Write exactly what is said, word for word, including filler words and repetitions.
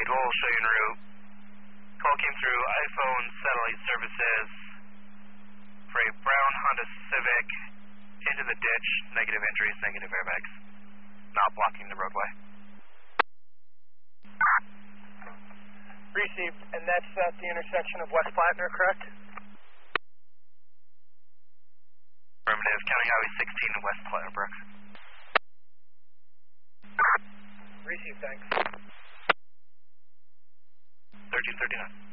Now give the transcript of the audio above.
we'll show you en route. Call came through iPhone Satellite Services for a brown Honda Civic into the ditch, negative injuries, negative airbags, not blocking the roadway. Received, and that's at the intersection of West Plattner, correct? Affirmative, County Highway sixteen and West Plattnerbrook. Received, thanks. thirteen thirty-nine.